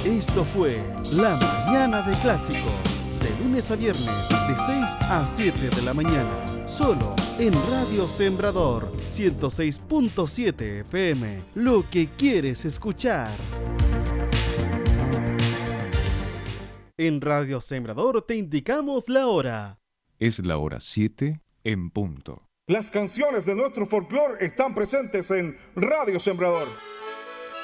Esto fue La Mañana de Clásico, de lunes a viernes, de 6 a 7 de la mañana, solo en Radio Sembrador 106.7 FM, lo que quieres escuchar. En Radio Sembrador te indicamos la hora. Es la hora 7 en punto. Las canciones de nuestro folclore están presentes en Radio Sembrador.